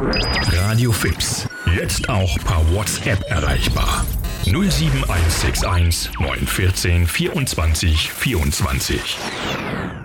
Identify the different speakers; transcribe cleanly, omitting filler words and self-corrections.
Speaker 1: Radio Fips, jetzt auch per WhatsApp erreichbar. 07161 914 24 24.